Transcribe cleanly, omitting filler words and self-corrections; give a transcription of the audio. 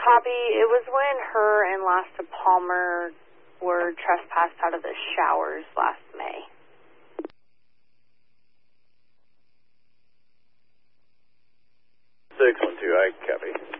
Copy. It was when her and Lasta Palmer were trespassed out of the showers last May. 612, I copy.